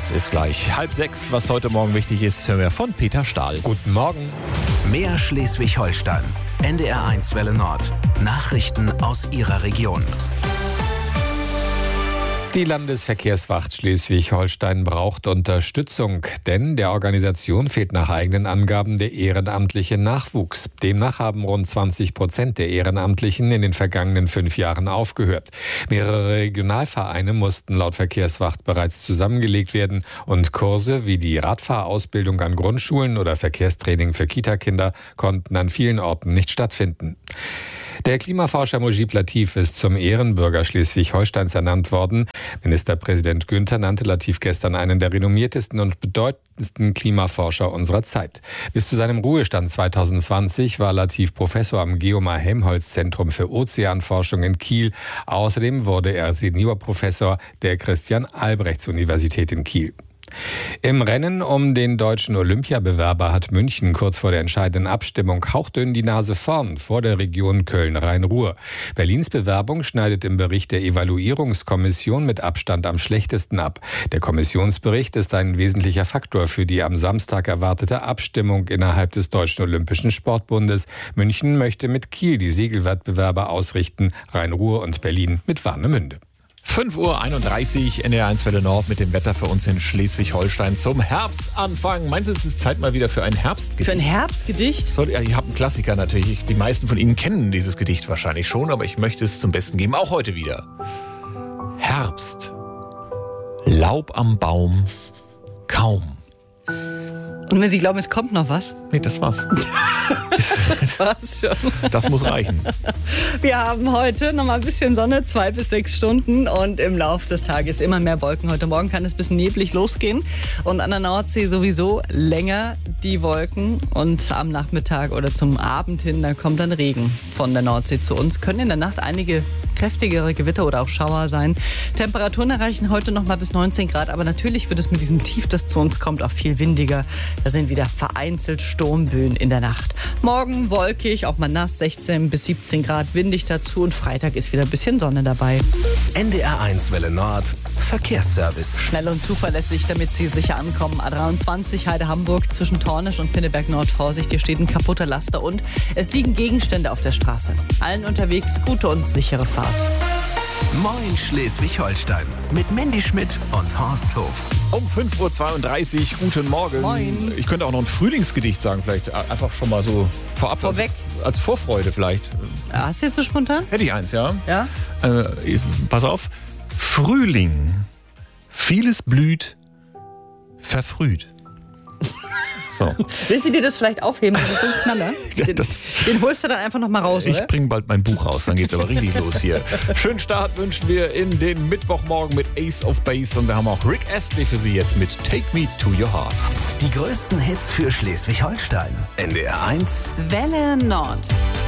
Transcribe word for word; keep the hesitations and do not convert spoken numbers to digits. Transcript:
Es ist gleich halb sechs. Was heute Morgen wichtig ist, hören wir von Peter Stahl. Guten Morgen. Mehr Schleswig-Holstein. N D R eins Welle Nord. Nachrichten aus Ihrer Region. Die Landesverkehrswacht Schleswig-Holstein braucht Unterstützung, denn der Organisation fehlt nach eigenen Angaben der ehrenamtliche Nachwuchs. Demnach haben rund zwanzig Prozent der Ehrenamtlichen in den vergangenen fünf Jahren aufgehört. Mehrere Regionalvereine mussten laut Verkehrswacht bereits zusammengelegt werden und Kurse wie die Radfahrausbildung an Grundschulen oder Verkehrstraining für Kitakinder konnten an vielen Orten nicht stattfinden. Der Klimaforscher Mujib Latif ist zum Ehrenbürger Schleswig-Holsteins ernannt worden. Ministerpräsident Günther nannte Latif gestern einen der renommiertesten und bedeutendsten Klimaforscher unserer Zeit. Bis zu seinem Ruhestand zwanzig zwanzig war Latif Professor am Geomar-Helmholtz-Zentrum für Ozeanforschung in Kiel. Außerdem wurde er Seniorprofessor der Christian-Albrechts-Universität in Kiel. Im Rennen um den deutschen Olympiabewerber hat München kurz vor der entscheidenden Abstimmung hauchdünn die Nase vorn vor der Region Köln-Rhein-Ruhr. Berlins Bewerbung schneidet im Bericht der Evaluierungskommission mit Abstand am schlechtesten ab. Der Kommissionsbericht ist ein wesentlicher Faktor für die am Samstag erwartete Abstimmung innerhalb des Deutschen Olympischen Sportbundes. München möchte mit Kiel die Segelwettbewerbe ausrichten, Rhein-Ruhr und Berlin mit Warnemünde. fünf Uhr einunddreißig, N D R eins Welle Nord mit dem Wetter für uns in Schleswig-Holstein zum Herbstanfang. Meinst du, es ist Zeit mal wieder für ein Herbstgedicht? Für ein Herbstgedicht? So, ja, ihr habt einen Klassiker natürlich. Die meisten von Ihnen kennen dieses Gedicht wahrscheinlich schon, aber ich möchte es zum Besten geben, auch heute wieder. Herbst. Laub am Baum. Kaum. Und wenn Sie glauben, es kommt noch was? Nee, das war's. Das war's schon. Das muss reichen. Wir haben heute noch mal ein bisschen Sonne, zwei bis sechs Stunden und im Laufe des Tages immer mehr Wolken. Heute Morgen kann es ein bisschen neblig losgehen und an der Nordsee sowieso länger die Wolken und am Nachmittag oder zum Abend hin, da kommt dann Regen von der Nordsee zu uns. Können in der Nacht einige kräftigere Gewitter oder auch Schauer sein. Temperaturen erreichen heute noch mal bis neunzehn Grad, aber natürlich wird es mit diesem Tief, das zu uns kommt, auch viel windiger. Da sind wieder vereinzelt Sturmböen in der Nacht. Morgen wolkig, auch mal nass, sechzehn bis siebzehn Grad, windig dazu und Freitag ist wieder ein bisschen Sonne dabei. N D R eins Welle Nord. Verkehrsservice. Schnell und zuverlässig, damit Sie sicher ankommen. A dreiundzwanzig Heide Hamburg zwischen Tornisch und Pinneberg Nord. Vorsicht, hier steht ein kaputter Laster und es liegen Gegenstände auf der Straße. Allen unterwegs gute und sichere Fahrt. Moin Schleswig-Holstein mit Mandy Schmidt und Horst Hof. Um fünf Uhr zweiunddreißig, guten Morgen. Moin. Ich könnte auch noch ein Frühlingsgedicht sagen, vielleicht einfach schon mal so vorab. Vorweg. Als Vorfreude vielleicht. Hast du jetzt so spontan? Hätte ich eins, ja? Ja. Äh, pass auf. Frühling. Vieles blüht, verfrüht. So. Willst du dir das vielleicht aufheben? Das ist so ein Knaller. Den, Das- den holst du dann einfach noch mal raus, Ich oder? bringe bald mein Buch raus, dann geht's aber richtig los hier. Schönen Start wünschen wir in den Mittwochmorgen mit Ace of Base und wir haben auch Rick Astley für Sie jetzt mit Take Me to Your Heart. Die größten Hits für Schleswig-Holstein. N D R eins Welle Nord.